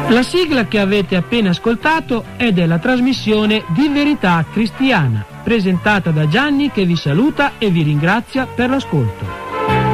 La sigla che avete appena ascoltato è della trasmissione Di Verità Cristiana, presentata da Gianni, che vi saluta e vi ringrazia per l'ascolto.